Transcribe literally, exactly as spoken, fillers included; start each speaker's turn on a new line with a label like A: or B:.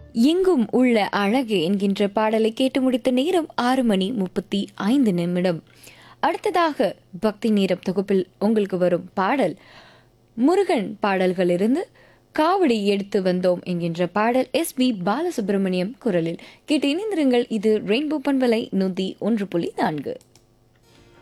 A: எங்கும் உள்ள அழகு என்கின்ற பாடலை கேட்டு முடித்த நேரம் ஆறு மணி முப்பத்தி ஐந்து நிமிடம். அடுத்ததாக பக்தி நேரம் தொகுப்பில் உங்களுக்கு வரும் பாடல் முருகன் பாடல்களிலிருந்து காவடி எடுத்து வந்தோம் என்கின்ற பாடல் எஸ் பி பாலசுப்ரமணியம் குரலில் கேட்டு இணைந்திருங்கள். இது ரெயின்போ பண்பலை நூத்தி ஒன்று புள்ளி நான்கு.